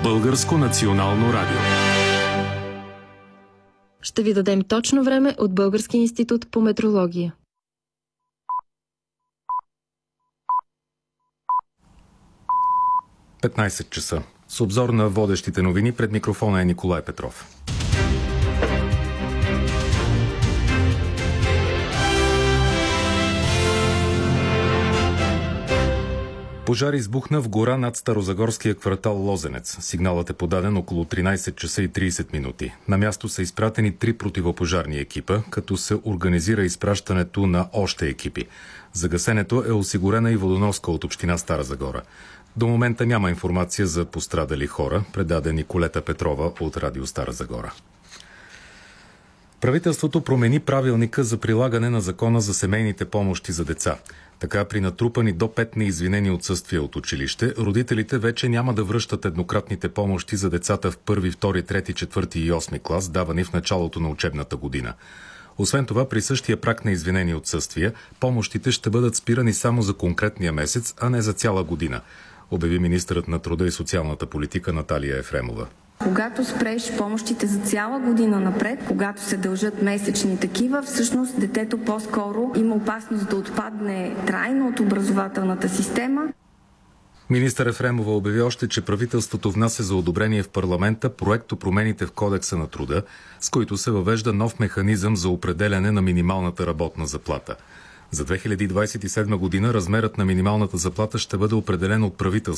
Българско национално радио. Ще ви дадем точно време от Българския институт по метрология. – 15 часа. С обзор на водещите новини пред микрофона е Николай Петров. Пожар избухна в гора над старозагорския квартал Лозенец. Сигналът е подаден около 13 часа и 30 минути. На място са изпратени 3 противопожарни екипа, като се организира изпращането на още екипи. За гасенето е осигурена и водоноска от община Стара Загора. До момента няма информация за пострадали хора, предаде Николета Петрова от Радио Стара Загора. Правителството промени правилника за прилагане на закона за семейните помощи за деца. Така, при натрупани до 5 неизвинени отсъствия от училище, родителите вече няма да връщат еднократните помощи за децата в 1, 2, 3, 4 и 8 клас, давани в началото на учебната година. Освен това, при същия праг на извинени отсъствия, помощите ще бъдат спирани само за конкретния месец, а не за цяла година, обяви министърът на труда и социалната политика Наталия Ефремова. Когато спреш помощите за цяла година напред, когато се дължат месечни такива, всъщност детето по-скоро има опасност да отпадне трайно от образователната система. Министър Ефремова обяви още, че правителството внася за одобрение в парламента проекто промените в Кодекса на труда, с които се въвежда нов механизъм за определяне на минималната работна заплата. За 2027 година размерът на минималната заплата ще бъде определен от правителството